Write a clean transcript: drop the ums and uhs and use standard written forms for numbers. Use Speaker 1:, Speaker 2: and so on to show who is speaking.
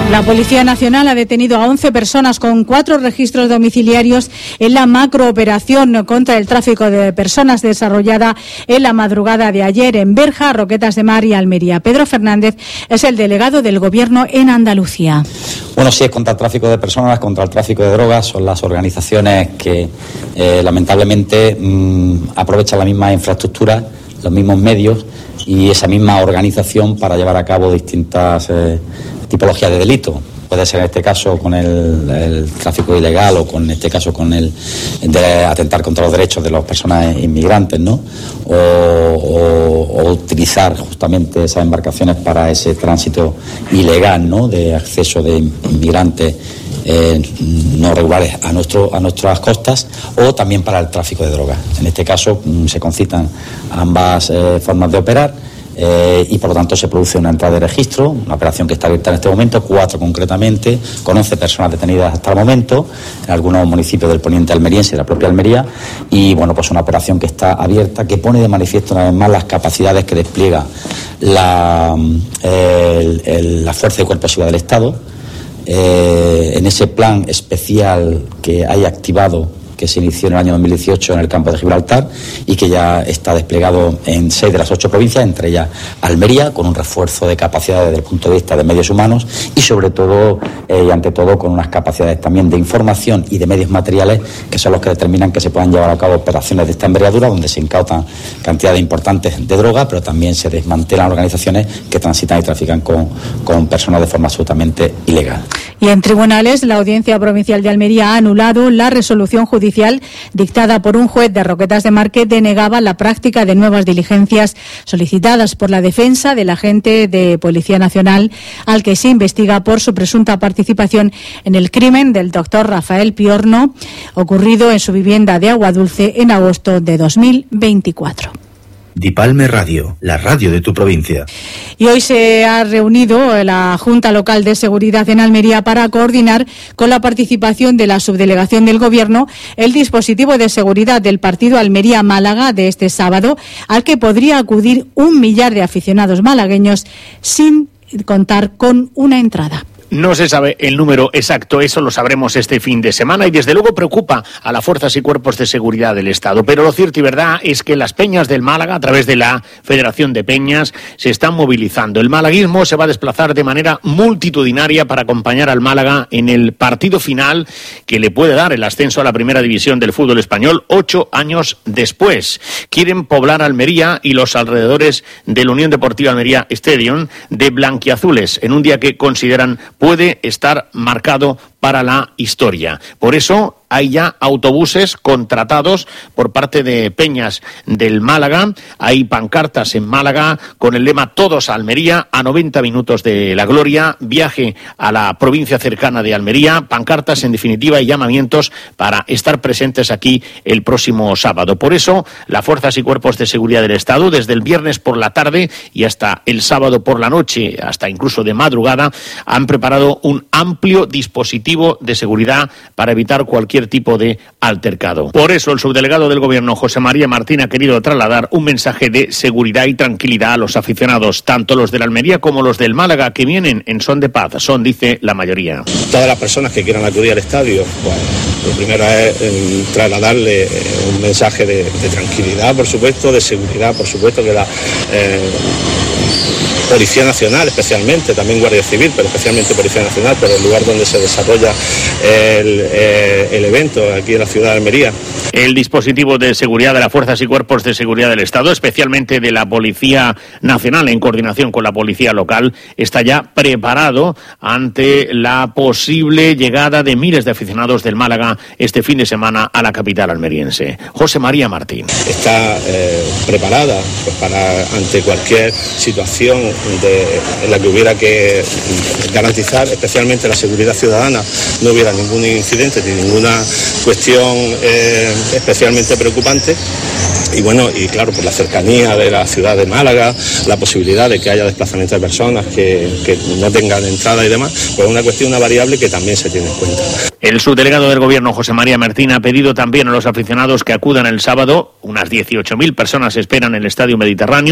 Speaker 1: La Policía Nacional ha detenido a 11 personas con 4 registros domiciliarios en la macrooperación contra el tráfico de personas desarrollada en la madrugada de ayer en Berja, Roquetas de Mar y Almería. Pedro Fernández es el delegado del Gobierno en Andalucía.
Speaker 2: Bueno, sí, es contra el tráfico de personas, contra el tráfico de drogas. Son las organizaciones que lamentablemente aprovechan la misma infraestructura, los mismos medios y esa misma organización para llevar a cabo distintas tipologías de delito. Puede ser en este caso con el tráfico ilegal o con este caso con el de atentar contra los derechos de las personas inmigrantes, ¿no? O utilizar justamente esas embarcaciones para ese tránsito ilegal, ¿no? De acceso de inmigrantes no regulares a nuestras costas, o también para el tráfico de drogas. En este caso se concitan ambas formas de operar. Y por lo tanto se produce una entrada de registro, una operación que está abierta en este momento, 4 concretamente, con 11 personas detenidas hasta el momento, en algunos municipios del poniente almeriense y de la propia Almería, y bueno, pues una operación que está abierta, que pone de manifiesto una vez más las capacidades que despliega la Fuerza y Cuerpo de Seguridad del Estado, en ese plan especial que hay activado, que se inició en el año 2018 en el campo de Gibraltar y que ya está desplegado en 6 de las 8 provincias, entre ellas Almería, con un refuerzo de capacidades desde el punto de vista de medios humanos y sobre todo y ante todo con unas capacidades también de información y de medios materiales que son los que determinan que se puedan llevar a cabo operaciones de esta envergadura, donde se incautan cantidades importantes de droga, pero también se desmantelan organizaciones que transitan y trafican con personas de forma absolutamente ilegal.
Speaker 1: Y en tribunales, la Audiencia Provincial de Almería ha anulado la resolución judicial dictada por un juez de Roquetas de Mar que denegaba la práctica de nuevas diligencias solicitadas por la defensa del agente de Policía Nacional al que se investiga por su presunta participación en el crimen del doctor Rafael Piorno, ocurrido en su vivienda de Aguadulce en agosto de 2024.
Speaker 3: Dipalme Radio, la radio de tu provincia.
Speaker 1: Y hoy se ha reunido la Junta Local de Seguridad en Almería para coordinar con la participación de la subdelegación del Gobierno el dispositivo de seguridad del partido Almería-Málaga de este sábado, al que podría acudir 1 millar de aficionados malagueños sin contar con una entrada.
Speaker 4: No se sabe el número exacto, eso lo sabremos este fin de semana y desde luego preocupa a las fuerzas y cuerpos de seguridad del Estado. Pero lo cierto y verdad es que las peñas del Málaga, a través de la Federación de Peñas, se están movilizando. El malaguismo se va a desplazar de manera multitudinaria para acompañar al Málaga en el partido final que le puede dar el ascenso a la primera división del fútbol español 8 años después. Quieren poblar Almería y los alrededores del Unión Deportiva Almería Stadium de blanquiazules en un día que consideran puede estar marcado para la historia. Por eso hay ya autobuses contratados por parte de Peñas del Málaga. Hay pancartas en Málaga con el lema Todos a Almería, a 90 minutos de la gloria, viaje a la provincia cercana de Almería, pancartas en definitiva y llamamientos para estar presentes aquí el próximo sábado. Por eso, las fuerzas y cuerpos de seguridad del Estado, desde el viernes por la tarde y hasta el sábado por la noche, hasta incluso de madrugada, han preparado un amplio dispositivo de seguridad para evitar cualquier tipo de altercado. Por eso el subdelegado del Gobierno, José María Martín, ha querido trasladar un mensaje de seguridad y tranquilidad a los aficionados, tanto los de la Almería como los del Málaga, que vienen en son de paz. Son, dice, la mayoría.
Speaker 5: Todas las personas que quieran acudir al estadio, pues, lo primero es trasladarle un mensaje de tranquilidad, por supuesto, de seguridad, por supuesto, que la Policía Nacional, especialmente, también Guardia Civil, pero especialmente Policía Nacional, por el lugar donde se desarrolla el evento, aquí en la ciudad de Almería.
Speaker 4: El dispositivo de seguridad de las fuerzas y cuerpos de seguridad del Estado, especialmente de la Policía Nacional, en coordinación con la Policía Local, está ya preparado ante la posible llegada de miles de aficionados del Málaga este fin de semana a la capital almeriense. José María Martín.
Speaker 5: Está preparada pues, para ante cualquier situación en la que hubiera que garantizar especialmente la seguridad ciudadana, no hubiera ningún incidente ni ninguna cuestión especialmente preocupante. Y bueno, y claro, por la cercanía de la ciudad de Málaga, la posibilidad de que haya desplazamiento de personas que no tengan entrada y demás, pues es una variable que también se tiene en cuenta.
Speaker 4: El subdelegado del Gobierno, José María Martín, ha pedido también a los aficionados que acudan el sábado. Unas 18.000 personas esperan en el Estadio Mediterráneo.